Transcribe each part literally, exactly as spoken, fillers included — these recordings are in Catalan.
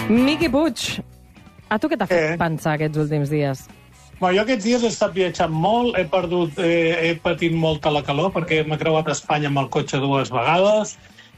Miqui Puig, a tu què t'ha fet Eh. pensar aquests últims dies? Bueno, jo aquests dies he estat viatjant molt, he perdut, eh, he patit molta la calor perquè m'he creuat a Espanya amb el cotxe dues vegades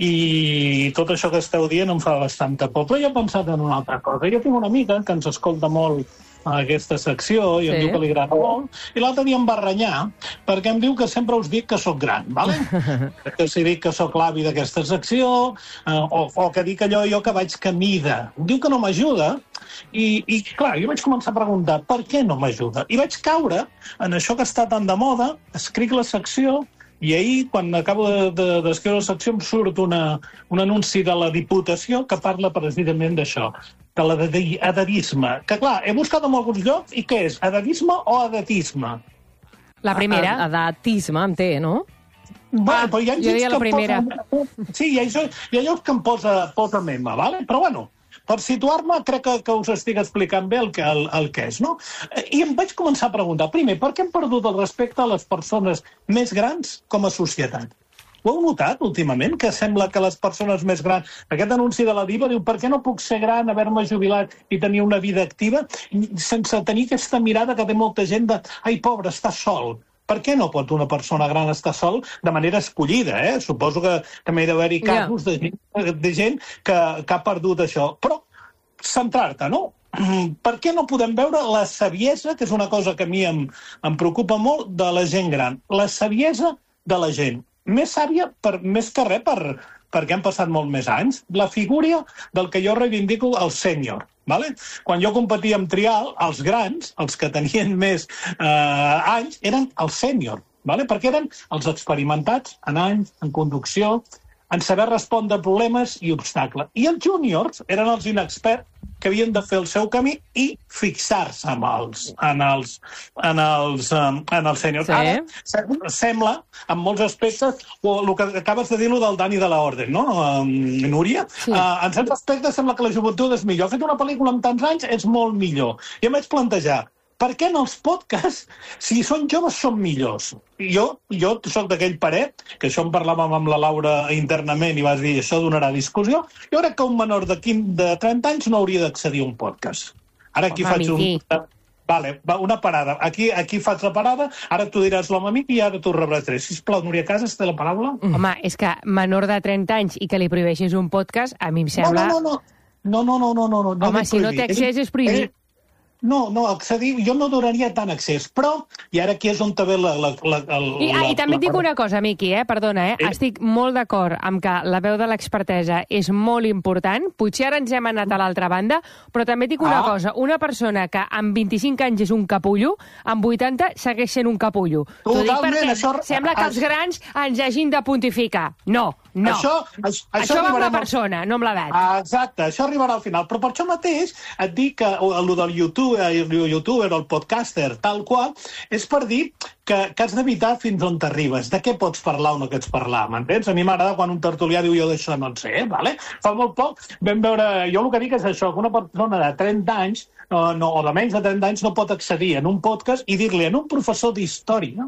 i tot això que esteu dient em fa bastanta por. Però jo he pensat en una altra cosa. Jo tinc una amiga que ens escolta molt a aquesta secció i em Sí. diu que li agrada molt, i l'altre dia em va renyar perquè em diu que sempre us dic que sóc gran, vale? que si dic que sóc l'avi d'aquesta secció, eh, o, o que dic allò jo que vaig camida. Diu que no m'ajuda, i, i clar, jo vaig començar a preguntar per què no m'ajuda? I vaig caure en això que està tan de moda, escric la secció, i ahir, quan acabo de, de, d'escriure la secció, em surt una, un anunci de la Diputació que parla precisament d'això, de l'edatisme. Que clar, he buscat en alguns llocs, i què és, edatisme o edatisme? La primera. Edatisme, amb T, no? Bueno, però hi ha jo gent diria que la em primera. Posa... Sí, hi ha, hi ha llocs que em posa, posa mema, vale? Però bueno, per situar-me, crec que, que us estic explicant bé el que, el, el que és, no? I em vaig començar a preguntar, primer, per què hem perdut el respecte a les persones més grans com a societat? Ho heu notat últimament, que sembla que les persones més grans... Aquest anunci de la diva diu, per què no puc ser gran, haver-me jubilat i tenir una vida activa sense tenir aquesta mirada que té molta gent de ai, pobre, està sol. Per què no pot una persona gran estar sol de manera escollida, eh? Suposo que també hi ha d'haver-hi casos yeah. de gent, de gent que, que ha perdut això. Però centrar-te, no? Per què no podem veure la saviesa, que és una cosa que a mi em, em preocupa molt, de la gent gran? La saviesa de la gent. Més sàvia, per, més que res, per, perquè han passat molt més anys. La figura del que jo reivindico el sènior. Vale? Quan jo competia amb trial, els grans, els que tenien més eh, anys, eren el sènior. Vale? Perquè eren els experimentats en anys, en conducció, en saber respondre a problemes i obstacles. I els júniors eren els inexperts que havien de fer el seu camí i fixar-se en els, en els, en els, en els sèniors. Sí. Ara, sembla, en molts aspectes, o el que acabes de dir, lo del Dani de la Orden, no, Núria? Sí. Uh, en certs aspectes sembla que la joventut és millor. Ha fet una pel·lícula amb tants anys, és molt millor. I em vaig plantejar, per què en els podcasts, si són joves, són millors? Jo, jo soc d'aquell parer, que això en parlàvem amb la Laura internament i vas dir, això donarà discussió. Jo crec que un menor de, quinze, de trenta anys no hauria d'accedir a un podcast. Ara aquí Home, faig un... Vale, una parada. Aquí, aquí faig la parada, ara tu diràs l'home amic i ara tu rebràs. Sisplau, Núria Casas, té la paraula? Home, és que menor de trenta anys i que li prohibeixis un podcast, a mi em sembla... No, no, no. No, no, no, no, no, no. Home, si no té accés és prohibit. No, no, accedir, jo no donaria tant accés, però, i ara aquí és on també la... la, la, la I, ah, la, I també la et dic una cosa, Miqui, eh? Perdona, eh? Eh? Estic molt d'acord amb que la veu de l'expertesa és molt important, potser ara ens hem anat a l'altra banda, però també et dic una Ah. cosa, una persona que amb vint-i-cinc anys és un capullo, amb vuitanta segueix sent un capullo. T'ho dic Totalment, perquè això- sembla que els grans ens hagin de pontificar. No, no. Això, això, això va amb la arribarem al- persona, no amb l'edat. Ah, exacte, això arribarà al final. Però per això mateix et dic que el del YouTube, el youtuber o el podcaster, tal qual, és per dir que, que has d'evitar fins on t'arribes. De què pots parlar o no pots parlar, m'entens? A mi m'agrada quan un tertulià diu jo d'això no en sé, vale? Fa molt poc vam veure... Jo el que dic és això, que una persona de trenta anys no, no, o de menys de trenta anys no pot accedir en un podcast i dir-li a un professor d'història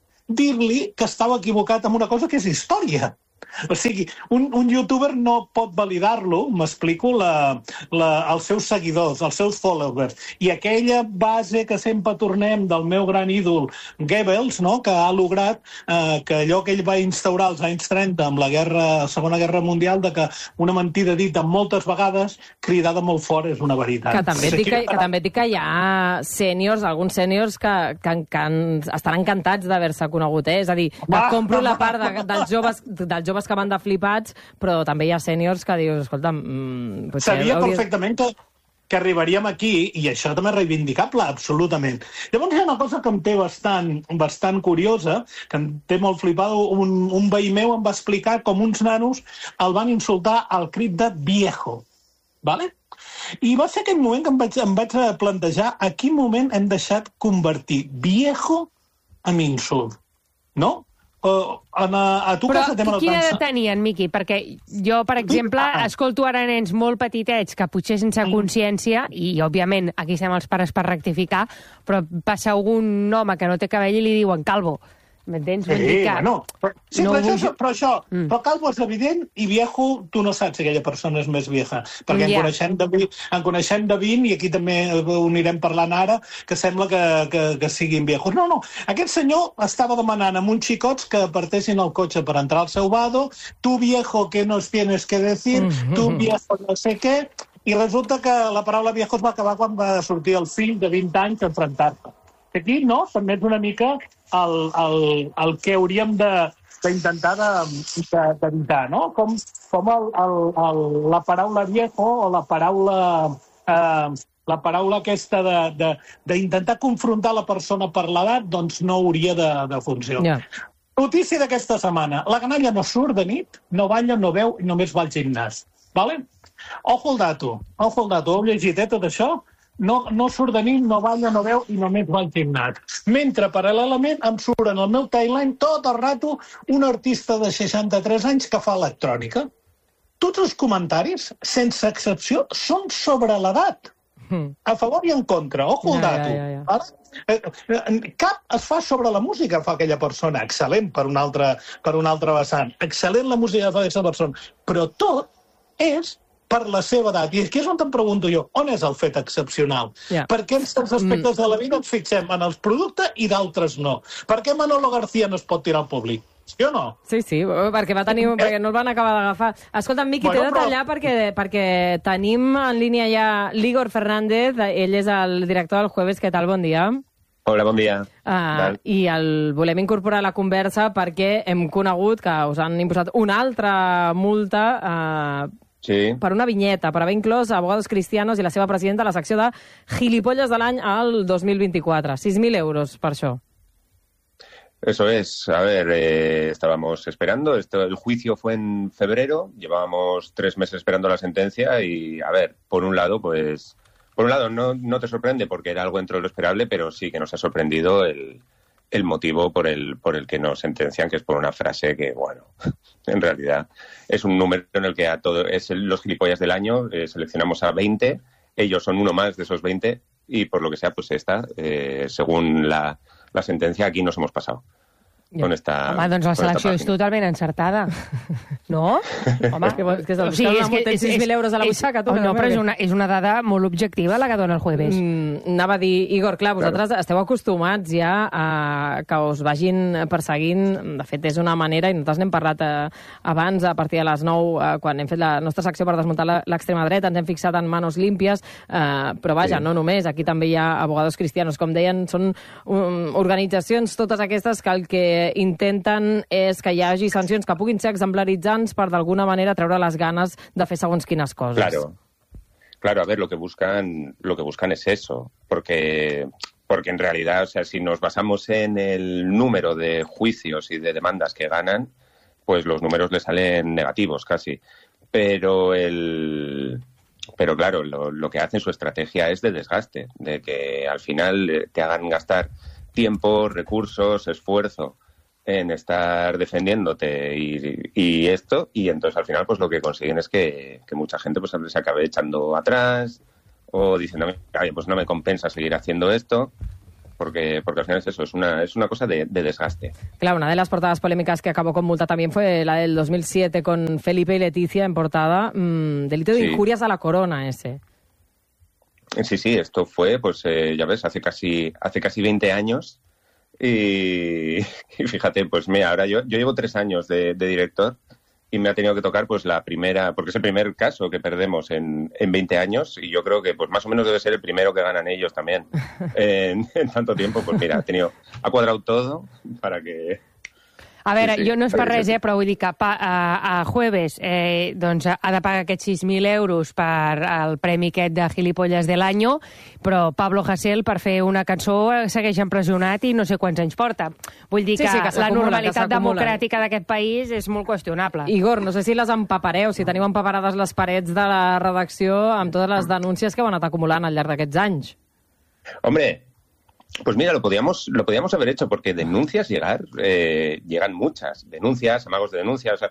dir-li que estava equivocat amb una cosa que és història. O sigui, un, un youtuber no pot validar-lo, m'explico, la, la, els seus seguidors, els seus followers. I aquella base que sempre tornem del meu gran ídol Goebbels, no?, que ha lograt eh, que allò que ell va instaurar als anys trenta amb la guerra, Segona Guerra Mundial, de que una mentida dita moltes vegades, cridada molt fort, és una veritat. Que també et dic que, que, també et dic que hi ha sèniors, alguns sèniors que, que, que estan encantats d'haver-se conegut, eh? És a dir, que Va, compro va, la part de, dels joves, dels joves que van de flipats, però també hi ha sèniors que dius, escolta... Mm, Sabia hauries... perfectament que, que arribaríem aquí, i això també és reivindicable, absolutament. Llavors hi ha una cosa que em té bastant, bastant curiosa, que em té molt flipada. Un, un veí meu em va explicar com uns nanos el van insultar al crit de viejo. ¿Vale? I va ser aquell moment que em vaig, em vaig plantejar a quin moment hem deixat convertir viejo en insult. No? Uh, en, a, a tu Però que quina edat tenien, Miqui? Perquè jo, per exemple, Ah. escolto ara nens molt petitets que potser sense consciència, i òbviament aquí estem els pares per rectificar, però passa algun home que no té cabell i li diuen calvo. m'entens? Sí, Que bueno, però, sí, no però, vull... això, però això, Mm. però calvo és evident i viejo, tu no saps si aquella persona és més vieja, perquè en, Ja. coneixem de, vi- en coneixem de vint, i aquí també ho anirem parlant ara, que sembla que, que, que siguin viejos. No, no, aquest senyor estava demanant amb uns xicots que apartessin el cotxe per entrar al seu vado, tu viejo, ¿qué nos tienes que decir? Mm-hmm. Tu viejo no sé què, i resulta que la paraula viejo es va acabar quan va sortir el fill de vint anys a enfrontar-se. Aquí, no, també és una mica el, el, el que hauríem de, d'intentar d'evitar, no? Com, com el, el, el, la paraula viejo o la paraula... Eh, la paraula aquesta d'intentar confrontar la persona per l'edat, doncs no hauria de, de funcionar. Ja. Notícia d'aquesta setmana. La canalla no surt de nit, no balla, no veu i només va al gimnàs. Vale? Ojo el dato, ojo el dato. Heu llegit, eh, tot això? No, no surt de nit, no balla, no veu i només va al gimnàs. Mentre, paral·lelament, em surt en el meu timeline tot el rato un artista de seixanta-tres anys que fa electrònica. Tots els comentaris, sense excepció, són sobre l'edat. A favor i en contra. Ojo el Ja, dato. ja, ja. Vale? Cap es fa sobre la música que fa aquella persona. Excel·lent per un altre, per un altre vessant. Excel·lent la música que fa aquesta persona. Però tot és per la seva edat. I aquí és on em pregunto jo, on és el fet excepcional? Ja. Per què en certs aspectes de la vida ens fixem en els productes i d'altres no? Per què Manolo García no es pot tirar al públic? Sí o no? Sí, sí, perquè, va tenir, perquè no el van acabar d'agafar. Escolta, Miqui, Bueno, t'he de però- tallar perquè, perquè tenim en línia ja l'Igor Fernández, ell és el director del Jueves. Què tal? Bon dia. Hola, bon dia. Uh, I el volem incorporar a la conversa perquè hem conegut que us han imposat una altra multa uh, Sí, per una vinyeta, per haver inclòs Abogados Cristianos i la seva presidenta a la secció de Gilipolles de l'any al dos mil vint-i-quatre. sis mil euros per això. eso es. A ver, eh, estábamos esperando. Esto, el juicio fue en febrero. Llevábamos tres meses esperando la sentencia y, a ver, por un lado, pues... Por un lado, no, no te sorprende porque era algo dentro de lo esperable, pero sí que nos ha sorprendido el, el motivo por el, por el que nos sentencian, que es por una frase que, bueno, en realidad es un número en el que a todo es el- los gilipollas del año, eh, seleccionamos a veinte, ellos son uno más de esos veinte y por lo que sea, pues esta, eh, según la, la sentencia, aquí nos hemos pasado. Con esta, Home, doncs la con esta selecció és página. totalment encertada. No? Home, És que, és que és el o sigui, buscar és una multa i sis mil euros a la és- butxaca, tu, oh, que no, no però és veus. una, és una dada molt objectiva la que dona el Jueves. Mm, anava a dir, Igor, clar, vosaltres esteu acostumats ja a que us vagin perseguint. De fet, és una manera, i nosaltres n'hem parlat eh, abans, a partir de les nou, eh, quan hem fet la nostra secció per desmuntar la- l'extrema dreta, ens hem fixat en Manos Límpies, eh, però vaja, Sí. no només, aquí també hi ha Abogados Cristianos, com deien, són um, organitzacions totes aquestes que el que intenten és que hi hagi sancions que puguin ser exemplaritzants per d'alguna manera treure les ganes de fer segons quines coses. Claro, claro, a ver, lo que buscan, lo que buscan es eso, porque, porque en realidad, o sea, si nos basamos en el número de juicios y de demandas que ganan, pues los números le salen negativos casi. Pero el, pero claro, lo, lo que hacen su estrategia es de desgaste, de que al final eh, te hagan gastar tiempo, recursos, esfuerzo en estar defendiéndote y, y esto, y entonces al final pues lo que consiguen es que, que mucha gente pues se acabe echando atrás o diciéndome, "Ay, pues no me compensa seguir haciendo esto", porque, porque al final es eso, es una, es una cosa de, de desgaste. Claro, una de las portadas polémicas que acabó con multa también fue la del dos mil siete con Felipe y Leticia en portada. Mmm, delito de Sí. injurias a la corona ese. Sí, sí, esto fue, pues eh, ya ves, hace casi, hace casi veinte años. Y, y fíjate, pues mira, ahora yo, yo llevo tres años de, de director y me ha tenido que tocar pues la primera, porque es el primer caso que perdemos en, en veinte años y yo creo que pues más o menos debe ser el primero que ganan ellos también en, en tanto tiempo. Pues mira, ha tenido, ha cuadrado todo para que... A veure, Sí, sí, jo no és per perquè res, sí. eh, però vull dir que pa, a, a Jueves eh, doncs ha de pagar aquests sis mil euros per al premi aquest de Gilipolles de l'any, però Pablo Hasél per fer una cançó segueix empresonat i no sé quants anys porta. Vull dir Sí, que, sí, que la s'acumulen, que normalitat s'acumulen. democràtica d'aquest país és molt qüestionable. Igor, no sé si les empapareu, si teniu empaparades les parets de la redacció amb totes les denúncies que heu anat acumulant al llarg d'aquests anys. Hombre, pues mira, lo podíamos, lo podíamos haber hecho porque denuncias llegar, eh, llegan muchas. Denuncias, amagos de denuncias, o sea,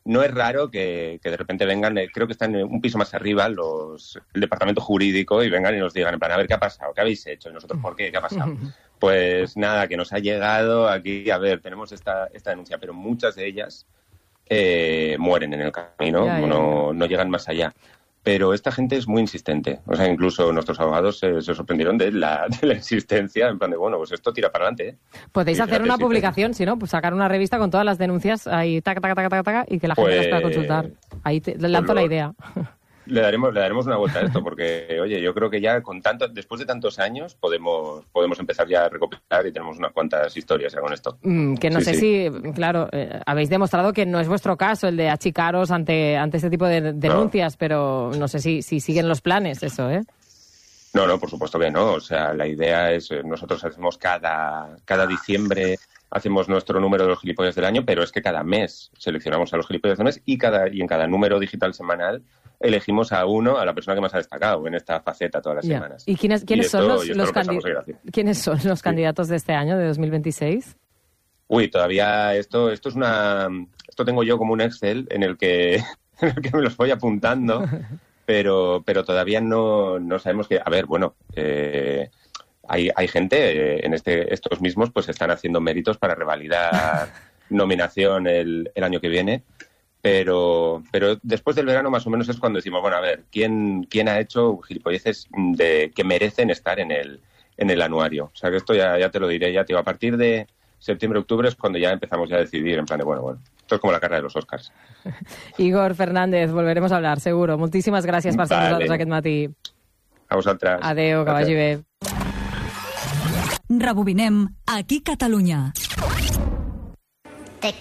no es raro que, que de repente vengan, eh, creo que están un piso más arriba los el departamento jurídico y vengan y nos digan, en plan, a ver, ¿qué ha pasado? ¿Qué habéis hecho? Y nosotros, ¿por qué? ¿Qué ha pasado? Pues nada, que nos ha llegado aquí, a ver, tenemos esta, esta denuncia, pero muchas de ellas eh, mueren en el camino, ya, ya, no, ya. no llegan más allá. Pero esta gente es muy insistente. O sea, incluso nuestros abogados se, se sorprendieron de la, de la insistencia, en plan de, bueno, pues esto tira para adelante, ¿eh? Podéis Y hacer fíjate, una sí, publicación, si no, pues sacar una revista con todas las denuncias ahí, taca, taca, taca, taca, taca, y que la gente Pues- las pueda consultar. Ahí te lanzo pues lo- la idea. Le daremos, le daremos una vuelta a esto, porque, oye, yo creo que ya con tanto, después de tantos años podemos, podemos empezar ya a recopilar y tenemos unas cuantas historias ya con esto. Mm, que no Sí, sé sí. si, claro, eh, habéis demostrado que no es vuestro caso el de achicaros ante, ante este tipo de denuncias, pero no sé si, si siguen los planes eso, ¿eh? No, no, por supuesto que no. O sea, la idea es, eh, nosotros hacemos cada, cada diciembre, hacemos nuestro número de los gilipollas del año, pero es que cada mes seleccionamos a los gilipollas del mes y, cada, y en cada número digital semanal elegimos a uno, a la persona que más ha destacado en esta faceta todas las Ya. semanas. ¿Y quiénes, quiénes esto- son los, y esto los lo pensamos candi- seguir haciendo. quiénes son los candidatos de este año, de dos mil veintiséis? Uy, todavía esto, esto es una, esto tengo yo como un Excel en el que, en el que me los voy apuntando, pero, pero todavía no, no sabemos que, a ver, bueno, eh, hay, hay gente eh, en este, estos mismos, pues están haciendo méritos para revalidar nominación el, el año que viene. Pero, pero después del verano más o menos es cuando decimos, bueno, a ver, ¿quién, quién ha hecho gilipolleces de, que merecen estar en el, en el anuario? O sea, que esto ya, ya te lo diré, ya te digo, a partir de septiembre, octubre es cuando ya empezamos ya a decidir, en plan de, bueno, bueno, esto es como la carrera de los Oscars. Igor Fernández, volveremos a hablar, seguro. Moltíssimes gràcies per estar amb Vale. nosaltres aquest matí. A vosaltres. Adéu, que Gràcies. vagi bé. Rebobinem aquí Catalunya.